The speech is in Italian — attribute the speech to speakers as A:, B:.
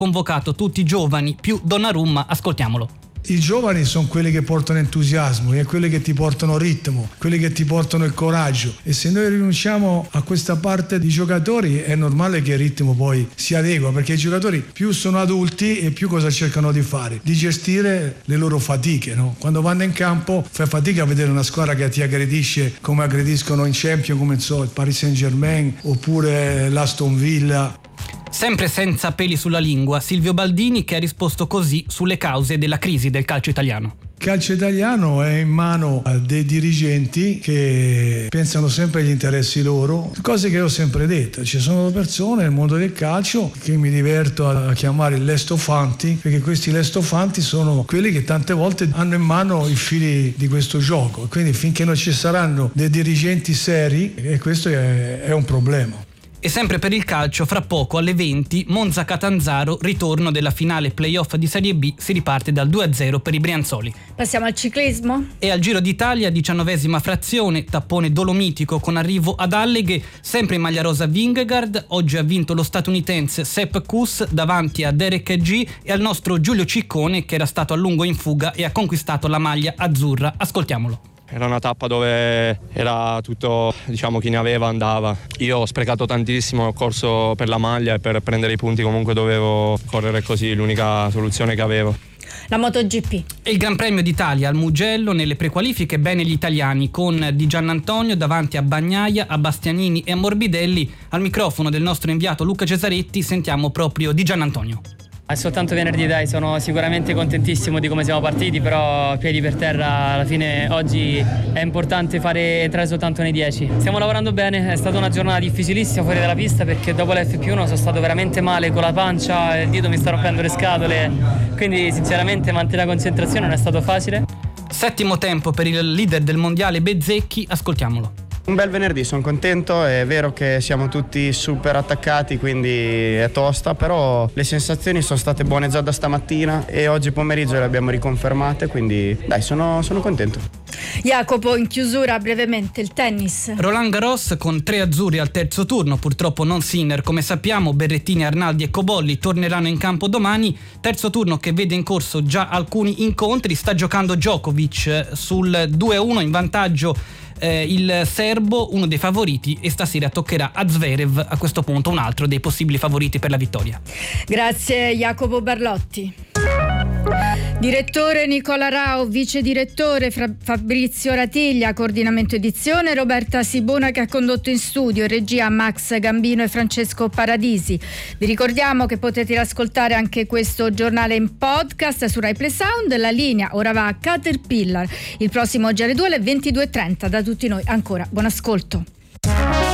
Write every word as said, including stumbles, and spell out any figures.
A: convocato tutti i giovani più Donnarumma, ascoltiamolo.
B: I giovani sono quelli che portano entusiasmo, e quelli che ti portano ritmo, quelli che ti portano il coraggio, e se noi rinunciamo a questa parte di giocatori è normale che il ritmo poi si adegua, perché i giocatori più sono adulti e più cosa cercano di fare? Di gestire le loro fatiche, no? Quando vanno in campo fai fatica a vedere una squadra che ti aggredisce come aggrediscono in Champions, come so, il Paris Saint-Germain oppure l'Aston Villa.
A: Sempre senza peli sulla lingua, Silvio Baldini, che ha risposto così sulle cause della crisi del calcio italiano.
B: Il calcio italiano è in mano a dei dirigenti che pensano sempre agli interessi loro, cose che ho sempre detto. Ci sono persone nel mondo del calcio che mi diverto a chiamare lestofanti, perché questi lestofanti sono quelli che tante volte hanno in mano i fili di questo gioco, quindi finché non ci saranno dei dirigenti seri, e questo è, è un problema.
A: E sempre per il calcio, fra poco alle venti, Monza-Catanzaro, ritorno della finale playoff di Serie B, si riparte dal due a zero per i brianzoli.
C: Passiamo al ciclismo.
A: E al Giro d'Italia, diciannovesima frazione, tappone dolomitico con arrivo ad Alleghe, sempre in maglia rosa Vingegaard, oggi ha vinto lo statunitense Sepp Kuss davanti a Derek G e al nostro Giulio Ciccone, che era stato a lungo in fuga e ha conquistato la maglia azzurra. Ascoltiamolo.
D: Era una tappa dove era tutto, diciamo, chi ne aveva andava. Io ho sprecato tantissimo, ho corso per la maglia e per prendere i punti comunque dovevo correre così, l'unica soluzione che avevo.
C: La MotoGP.
A: E il Gran Premio d'Italia al Mugello, nelle prequalifiche bene gli italiani, con Di Giannantonio davanti a Bagnaia, a Bastianini e a Morbidelli. Al microfono del nostro inviato Luca Cesaretti sentiamo proprio Di Giannantonio.
E: È soltanto venerdì, dai, sono sicuramente contentissimo di come siamo partiti, però piedi per terra, alla fine oggi è importante fare entrare soltanto nei dieci. Stiamo lavorando bene, è stata una giornata difficilissima fuori dalla pista, perché dopo l'F P uno sono stato veramente male con la pancia, il dito mi sta rompendo le scatole, quindi sinceramente mantenere la concentrazione non è stato facile.
A: Settimo tempo per il leader del mondiale Bezzecchi, ascoltiamolo.
F: Un bel venerdì, sono contento, è vero che siamo tutti super attaccati, quindi è tosta, però le sensazioni sono state buone già da stamattina e oggi pomeriggio le abbiamo riconfermate, quindi dai, sono, sono contento.
C: Jacopo, in chiusura brevemente il tennis.
A: Roland Garros con tre azzurri al terzo turno, purtroppo non Sinner, come sappiamo. Berrettini, Arnaldi e Cobolli torneranno in campo domani. Terzo turno che vede in corso già alcuni incontri. Sta giocando Djokovic sul due a uno in vantaggio eh, il serbo, uno dei favoriti, e stasera toccherà a Zverev, a questo punto un altro dei possibili favoriti per la vittoria.
C: Grazie Jacopo Barlotti. Direttore Nicola Rao, vice direttore Fabrizio Ratiglia, coordinamento edizione Roberta Sibona, che ha condotto in studio, regia Max Gambino e Francesco Paradisi. Vi ricordiamo che potete ascoltare anche questo giornale in podcast su Rai Play Sound. La linea ora va a Caterpillar. Il prossimo G R due alle ventidue e trenta. Da tutti noi ancora buon ascolto.